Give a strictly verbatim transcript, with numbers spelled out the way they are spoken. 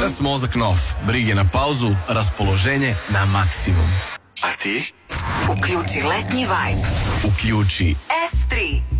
Večeras mozak nov, brige na pauzu, raspoloženje na maksimum. A ti? Uključi letnji vibe. Uključi S tri.